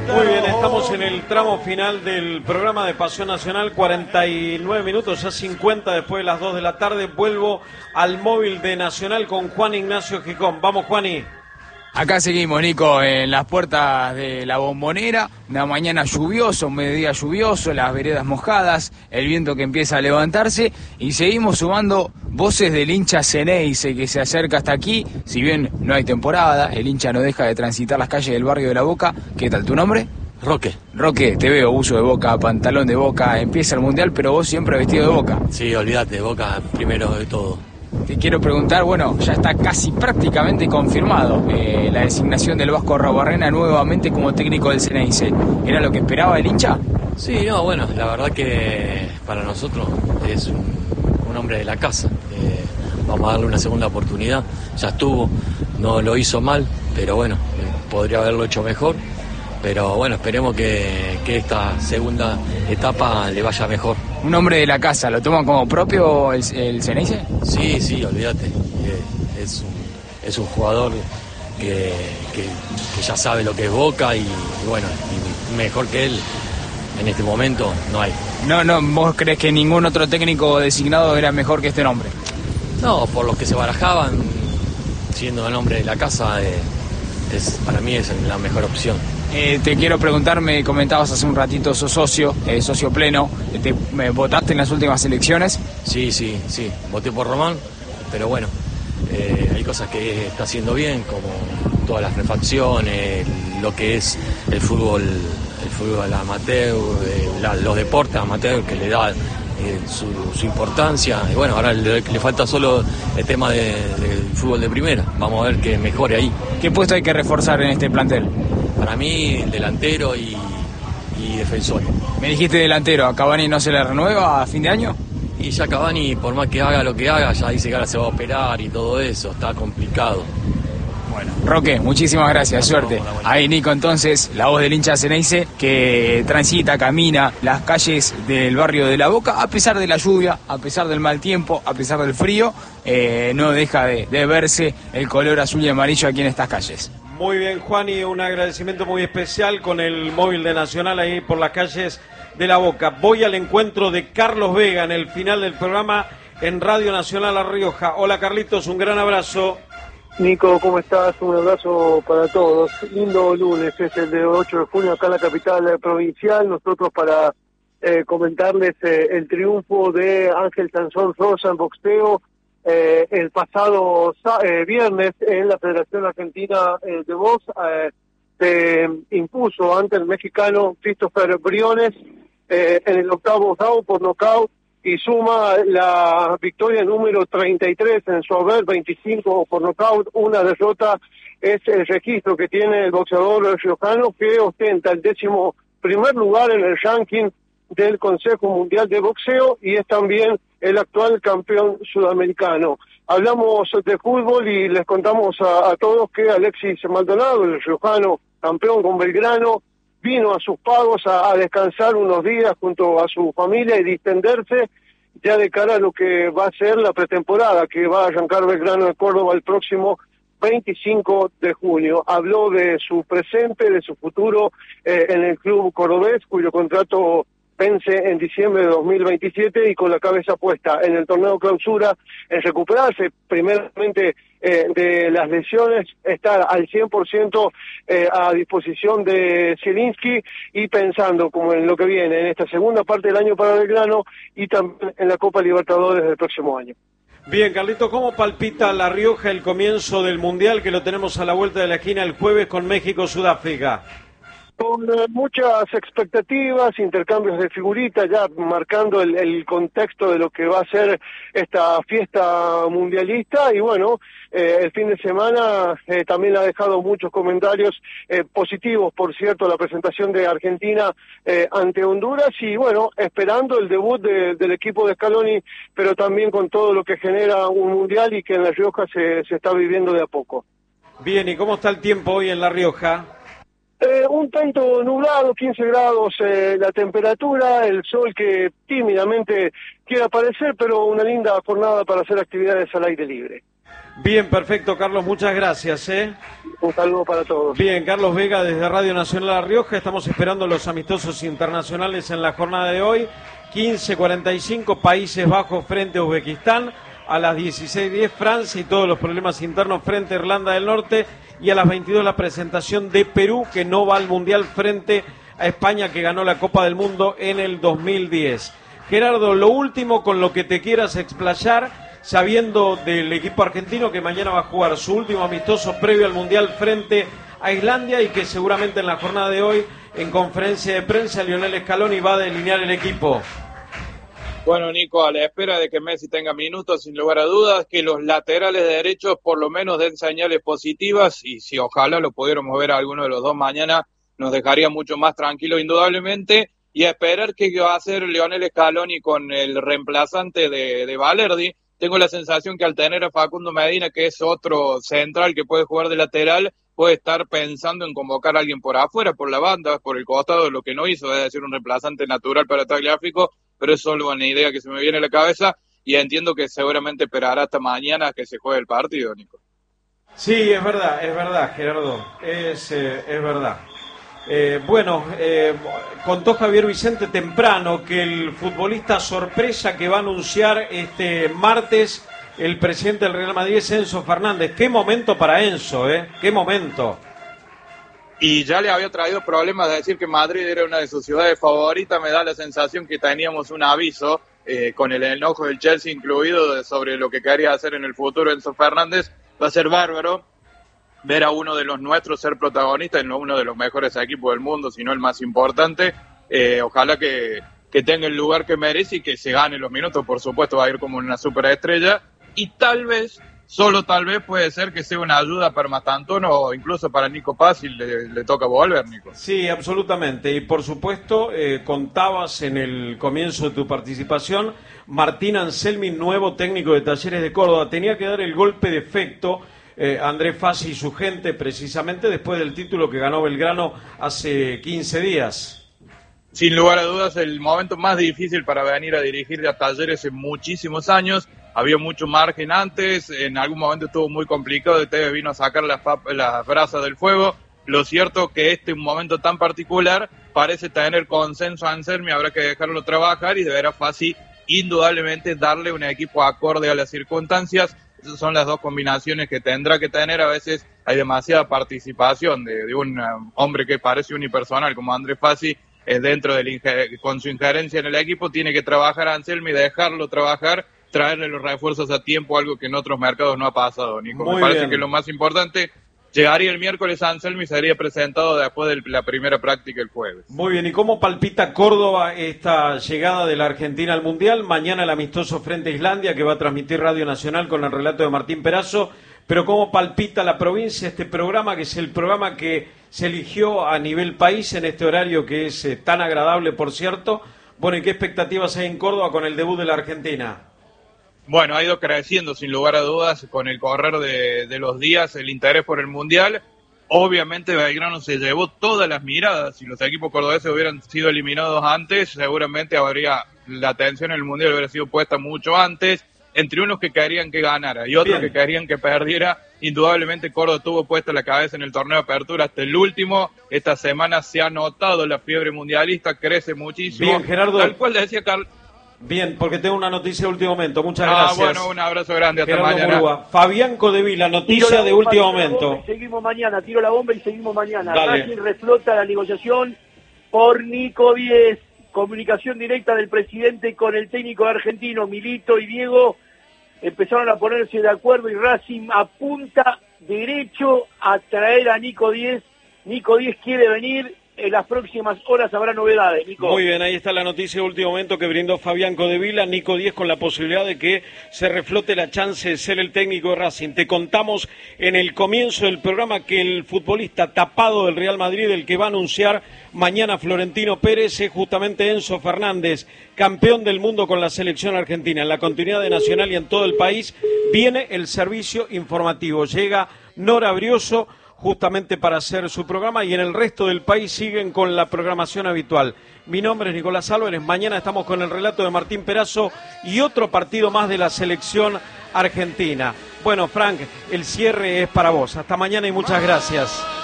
Muy bien, estamos en el tramo final del programa de Pasión Nacional, 49 minutos, ya 50 después de las 2 de la tarde. Vuelvo al móvil de Nacional con Juan Ignacio Gijón. Vamos, Juani. Acá seguimos, Nico, en las puertas de la Bombonera, una mañana lluviosa, un mediodía lluvioso, las veredas mojadas, el viento que empieza a levantarse y seguimos sumando voces del hincha Ceneice que se acerca hasta aquí. Si bien no hay temporada, el hincha no deja de transitar las calles del barrio de La Boca. ¿Qué tal tu nombre? Roque. Roque, te veo, uso de Boca, pantalón de Boca, empieza el Mundial, pero vos siempre vestido de Boca. Sí, olvídate, Boca primero de todo. Te quiero preguntar, bueno, ya está casi prácticamente confirmado la designación del Vasco Arruabarrena nuevamente como técnico del Ceneice. ¿Era lo que esperaba el hincha? Sí, no, bueno, la verdad que para nosotros es un hombre de la casa. Vamos a darle una segunda oportunidad. Ya estuvo, no lo hizo mal, pero bueno, podría haberlo hecho mejor. Pero bueno, esperemos que esta segunda etapa le vaya mejor. ¿Un hombre de la casa lo toman como propio el Ceneice? Sí, olvídate. Es un jugador que ya sabe lo que es Boca y bueno, y mejor que él en este momento no hay. No, ¿vos crees que ningún otro técnico designado era mejor que este nombre? No, por los que se barajaban, siendo el hombre de la casa, para mí es la mejor opción. Te quiero preguntar, me comentabas hace un ratito, sos socio pleno, ¿votaste en las últimas elecciones? Sí, voté por Román, pero bueno, hay cosas que está haciendo bien, como todas las refacciones, lo que es el fútbol amateur, los deportes amateur que le da su importancia, y bueno, ahora le falta solo el tema del fútbol de primera, vamos a ver que mejore ahí. ¿Qué puesto hay que reforzar en este plantel? Para mí, delantero y defensor. Me dijiste delantero, ¿a Cavani no se le renueva a fin de año? Y ya Cavani, por más que haga lo que haga, ya dice que ahora se va a operar y todo eso, está complicado. Bueno, Roque, muchísimas gracias, suerte. Ahí Nico, entonces, la voz del hincha Ceneice que transita, camina las calles del barrio de La Boca, a pesar de la lluvia, a pesar del mal tiempo, a pesar del frío, no deja de verse el color azul y amarillo aquí en estas calles. Muy bien, Juan, y un agradecimiento muy especial con el móvil de Nacional ahí por las calles de La Boca. Voy al encuentro de Carlos Vega en el final del programa en Radio Nacional La Rioja. Hola, Carlitos, un gran abrazo. Nico, ¿cómo estás? Un abrazo para todos. Lindo lunes, es el de 8 de junio acá en la capital provincial. Nosotros para comentarles el triunfo de Ángel Sansón Rosa en boxeo el pasado viernes en la Federación Argentina de Box. Se impuso ante el mexicano Christopher Briones en el octavo round por nocaut y suma la victoria número 33 en su haber, 25 por nocaut, una derrota. Es el registro que tiene el boxeador riojano, que ostenta el 11º lugar en el ranking del Consejo Mundial de Boxeo y es también el actual campeón sudamericano. Hablamos de fútbol y les contamos a todos que Alexis Maldonado, el riojano campeón con Belgrano, vino a sus pagos a descansar unos días junto a su familia y distenderse ya de cara a lo que va a ser la pretemporada que va a arrancar Belgrano de Córdoba el próximo 25 de junio. Habló de su presente, de su futuro en el club cordobés, cuyo contrato vence en diciembre de 2027 y con la cabeza puesta en el torneo clausura, en recuperarse primeramente de las lesiones, estar al 100% a disposición de Zielinski y pensando como en lo que viene, en esta segunda parte del año para Belgrano y también en la Copa Libertadores del próximo año. Bien, Carlito, ¿cómo palpita La Rioja el comienzo del Mundial que lo tenemos a la vuelta de la esquina el jueves con México-Sudáfrica? Con muchas expectativas, intercambios de figuritas, ya marcando el contexto de lo que va a ser esta fiesta mundialista y bueno, el fin de semana también ha dejado muchos comentarios positivos, por cierto, la presentación de Argentina ante Honduras y bueno, esperando el debut del equipo de Scaloni, pero también con todo lo que genera un mundial y que en La Rioja se está viviendo de a poco. Bien, ¿y cómo está el tiempo hoy en La Rioja? Un tanto nublado, 15 grados la temperatura, el sol que tímidamente quiere aparecer, pero una linda jornada para hacer actividades al aire libre. Bien, perfecto, Carlos, muchas gracias. Un saludo para todos. Bien, Carlos Vega desde Radio Nacional La Rioja. Estamos esperando los amistosos internacionales en la jornada de hoy. 15:45, Países Bajos frente a Uzbekistán. A las 16:10, Francia y todos los problemas internos frente a Irlanda del Norte. Y a las 22, la presentación de Perú, que no va al Mundial frente a España, que ganó la Copa del Mundo en el 2010. Gerardo, lo último con lo que te quieras explayar, sabiendo del equipo argentino que mañana va a jugar su último amistoso previo al Mundial frente a Islandia y que seguramente en la jornada de hoy, en conferencia de prensa, Lionel Scaloni va a delinear el equipo. Bueno, Nico, a la espera de que Messi tenga minutos, sin lugar a dudas, que los laterales derechos por lo menos den señales positivas, y si ojalá lo pudiéramos ver a alguno de los dos mañana, nos dejaría mucho más tranquilo indudablemente, y a esperar qué va a hacer Lionel Scaloni con el reemplazante de Valerdi. Tengo la sensación que al tener a Facundo Medina, que es otro central que puede jugar de lateral, puede estar pensando en convocar a alguien por afuera, por la banda, por el costado, lo que no hizo, es decir, un reemplazante natural para Tagliafico, pero es solo una idea que se me viene a la cabeza y entiendo que seguramente esperará hasta mañana que se juegue el partido, Nico. Sí, es verdad, Gerardo, es verdad. Contó Javier Vicente temprano que el futbolista sorpresa que va a anunciar este martes el presidente del Real Madrid es Enzo Fernández. Qué momento para Enzo, qué momento. Y ya le había traído problemas de decir que Madrid era una de sus ciudades favoritas. Me da la sensación que teníamos un aviso con el enojo del Chelsea incluido sobre lo que quería hacer en el futuro Enzo Fernández. Va a ser bárbaro ver a uno de los nuestros ser protagonista en uno de los mejores equipos del mundo, si no el más importante. Ojalá que tenga el lugar que merece y que se gane los minutos. Por supuesto va a ir como una superestrella y tal vez, solo tal vez, puede ser que sea una ayuda para Mastantuono o incluso para Nico Paz si le toca volver, Nico. Sí, absolutamente. Y por supuesto, contabas en el comienzo de tu participación, Martín Anselmi, nuevo técnico de Talleres de Córdoba. Tenía que dar el golpe de efecto Andrés Fassi y su gente, precisamente después del título que ganó Belgrano hace 15 días. Sin lugar a dudas, el momento más difícil para venir a dirigir a Talleres en muchísimos años. Había mucho margen antes, en algún momento estuvo muy complicado, Tevez vino a sacar las brasas del fuego. Lo cierto que un momento tan particular parece tener consenso a Anselmi, habrá que dejarlo trabajar y deberá Fassi indudablemente darle un equipo acorde a las circunstancias. Esas son las dos combinaciones que tendrá que tener. A veces hay demasiada participación de un hombre que parece unipersonal como Andrés Fassi dentro con su injerencia en el equipo. Tiene que trabajar a Anselmi, dejarlo trabajar, traerle los refuerzos a tiempo, algo que en otros mercados no ha pasado, Nico. Me parece que lo más importante, llegaría el miércoles a Anselmi y sería presentado después de la primera práctica el jueves. Muy bien, ¿y cómo palpita Córdoba esta llegada de la Argentina al Mundial? Mañana el amistoso frente a Islandia, que va a transmitir Radio Nacional con el relato de Martín Perazo. Pero ¿cómo palpita la provincia este programa, que es el programa que se eligió a nivel país en este horario que es tan agradable, por cierto? Bueno, ¿y qué expectativas hay en Córdoba con el debut de la Argentina? Bueno, ha ido creciendo sin lugar a dudas con el correr de los días el interés por el Mundial. Obviamente Belgrano se llevó todas las miradas. Si los equipos cordobeses hubieran sido eliminados antes, seguramente la atención en el Mundial hubiera sido puesta mucho antes. Entre unos que querían que ganara y otros que querían que perdiera, indudablemente Córdoba tuvo puesta la cabeza en el torneo de apertura hasta el último. Esta semana se ha notado la fiebre mundialista, crece muchísimo. Bien, Gerardo. Tal cual le decía Carlos. Bien, porque tengo una noticia de último momento. Muchas gracias. Bueno, un abrazo grande. Hasta Gerardo mañana. Murúa. Fabián Codevila, noticia de último momento. Seguimos mañana, tiro la bomba y seguimos mañana. Dale. Racing reflota la negociación por Nico Díez. Comunicación directa del presidente con el técnico argentino, Milito y Diego. Empezaron a ponerse de acuerdo y Racing apunta derecho a traer a Nico Díez. Nico Díez quiere venir. En las próximas horas habrá novedades, Nico. Muy bien, ahí está la noticia de último momento que brindó Fabián Codevila. Nico Díez con la posibilidad de que se reflote la chance de ser el técnico de Racing. Te contamos en el comienzo del programa que el futbolista tapado del Real Madrid, el que va a anunciar mañana Florentino Pérez, es justamente Enzo Fernández, campeón del mundo con la selección argentina. En la continuidad de Nacional y en todo el país viene el servicio informativo. Llega Nora Brioso justamente para hacer su programa, y en el resto del país siguen con la programación habitual. Mi nombre es Nicolás Álvarez, mañana estamos con el relato de Martín Perazo y otro partido más de la selección Argentina. Bueno, Frank, el cierre es para vos. Hasta mañana y muchas gracias.